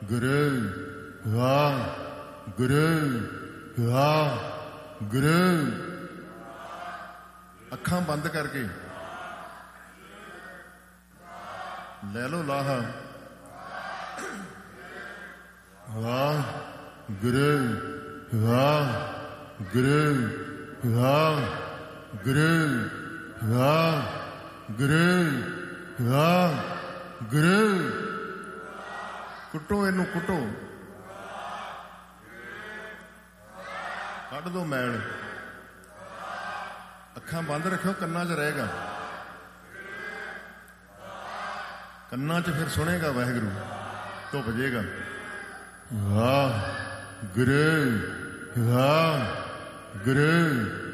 ਗੁਰੂ ਵਾਹਿਗੁਰੂ ਵਾਹਿਗੁਰੂ। ਅੱਖਾਂ ਬੰਦ ਕਰਕੇ ਲੈ ਲਓ ਲਾਹਾ। ਵਾਹਿਗੁਰੂ ਵਾਹਿਗੁਰੂ ਵਾਹਿਗੁਰੂ ਵਾਹਿਗੁਰੂ ਵਾਹਿਗੁਰੂ। ਕੁੱਟੋ ਇਹਨੂੰ, ਕੁੱਟੋ, ਕੱਢ ਦੋ ਮੈਲ। ਅੱਖਾਂ ਬੰਦ ਰੱਖਿਓ, ਕੰਨਾਂ 'ਚ ਰਹੇਗਾ, ਕੰਨਾਂ 'ਚ ਫਿਰ ਸੁਣੇਗਾ ਵਾਹਿਗੁਰੂ, ਧੁੱਪ ਜੇਗਾ। ਵਾਹਿਗੁਰੂ ਵਾਹਿਗੁਰੂ